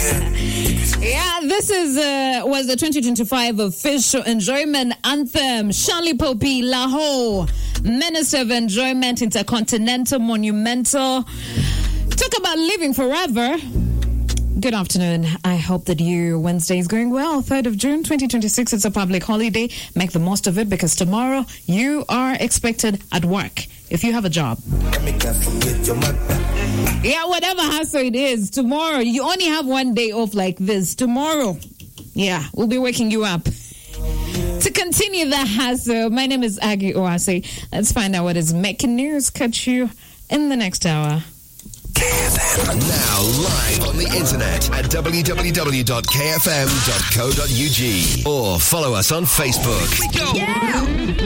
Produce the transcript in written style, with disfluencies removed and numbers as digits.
Yeah, this was the 2025 official enjoyment anthem. Charlie Poppy, Lahore, Minister of Enjoyment, Intercontinental, Monumental. Talk about living forever. Good afternoon. I hope that your Wednesday is going well. 3rd of June, 2026. It's a public holiday. Make the most of it because tomorrow you are expected at work if you have a job. Yeah, whatever hassle it is, tomorrow you only have one day off like this. Tomorrow, yeah, we'll be waking you up. To continue the hassle, my name is Aggie Oase. Let's find out what is making news. Catch you in the next hour. KFM. Now live on the internet at www.kfm.co.ug or follow us on Facebook. Yeah.